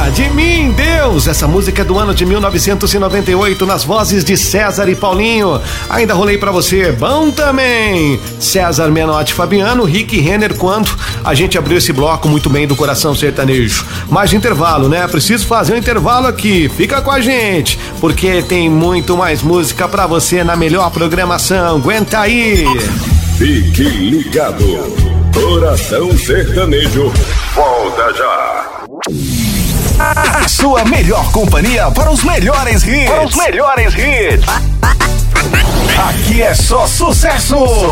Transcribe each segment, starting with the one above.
De Mim, Deus. Essa música é do ano de 1998, nas vozes de César e Paulinho. Ainda rolei pra você, bom também, César Menotti, Fabiano, Rick Renner, quando a gente abriu esse bloco muito bem do Coração Sertanejo. Mais intervalo, né? Preciso fazer um intervalo aqui. Fica com a gente, porque tem muito mais música pra você na melhor programação. Aguenta aí. Fique ligado. Coração Sertanejo volta já. A sua melhor companhia para os melhores hits. Aqui é só sucesso.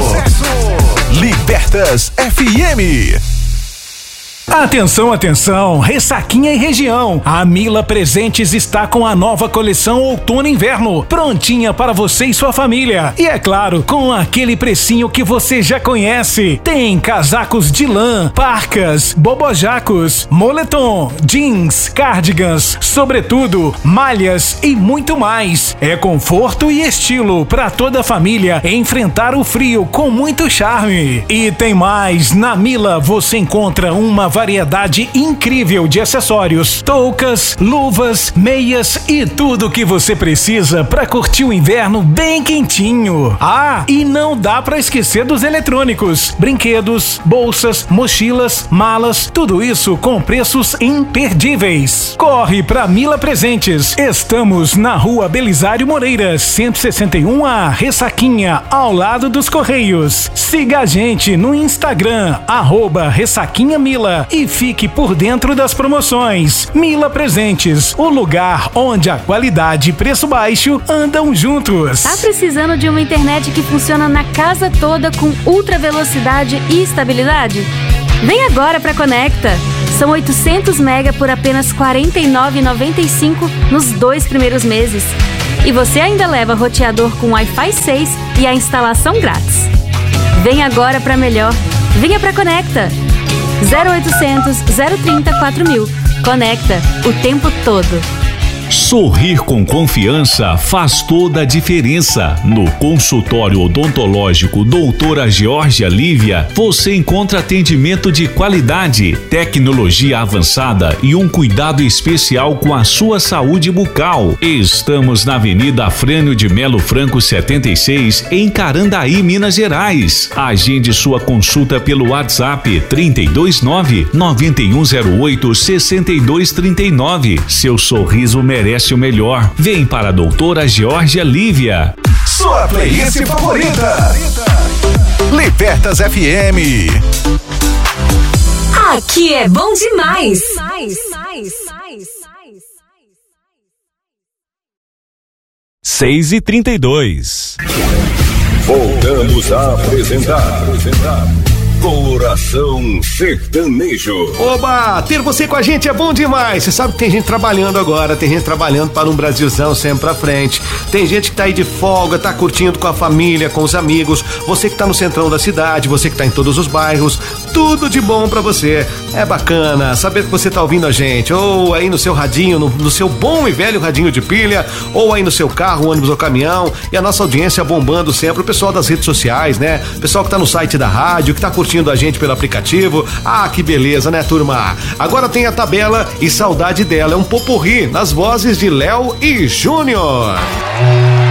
Libertas FM. Atenção, atenção, Ressaquinha e região. A Mila Presentes está com a nova coleção Outono e Inverno, prontinha para você e sua família. E é claro, com aquele precinho que você já conhece. Tem casacos de lã, parcas, bobojacos, moletom, jeans, cardigans, sobretudo, malhas e muito mais. É conforto e estilo para toda a família enfrentar o frio com muito charme. E tem mais, na Mila você encontra uma variedade incrível de acessórios, toucas, luvas, meias e tudo o que você precisa para curtir o inverno bem quentinho. Ah, e não dá para esquecer dos eletrônicos, brinquedos, bolsas, mochilas, malas, tudo isso com preços imperdíveis. Corre pra Mila Presentes. Estamos na Rua Belisário Moreira, 161 A, Ressaquinha, ao lado dos Correios. Siga a gente no Instagram, @RessaquinhaMila. E fique por dentro das promoções. Mila Presentes, o lugar onde a qualidade e preço baixo andam juntos. Tá precisando de uma internet que funciona na casa toda com ultra velocidade e estabilidade? Vem agora pra Conecta. São 800 mega por apenas R$ 49,95 nos 2 primeiros meses. E você ainda leva roteador com Wi-Fi 6 e a instalação grátis. Vem agora pra melhor. Venha pra Conecta. 0800 030 4000. Conecta o tempo todo. Sorrir com confiança faz toda a diferença. No consultório odontológico Doutora Geórgia Lívia, você encontra atendimento de qualidade, tecnologia avançada e um cuidado especial com a sua saúde bucal. Estamos na Avenida Afrânio de Melo Franco 76, em Carandaí, Minas Gerais. Agende sua consulta pelo WhatsApp 329-9108-6239. Seu sorriso merece o melhor. Vem para a Doutora Geórgia Lívia. Sua playlist favorita. Libertas FM. Aqui é bom demais. 6h32. Voltamos a apresentar Coração Sertanejo. Oba, ter você com a gente é bom demais. Você sabe que tem gente trabalhando agora, tem gente trabalhando para um Brasilzão sempre pra frente. Tem gente que tá aí de folga, tá curtindo com a família, com os amigos. Você que tá no centrão da cidade, você que tá em todos os bairros, tudo de bom pra você. É bacana saber que você tá ouvindo a gente, ou aí no seu radinho, no seu bom e velho radinho de pilha, ou aí no seu carro, ônibus ou caminhão, e a nossa audiência bombando sempre, o pessoal das redes sociais, né? O pessoal que tá no site da rádio, que tá curtindo a gente pelo aplicativo. Ah, que beleza, né, turma? Agora tem a tabela e Saudade Dela, é um popurrí nas vozes de Léo e Júnior.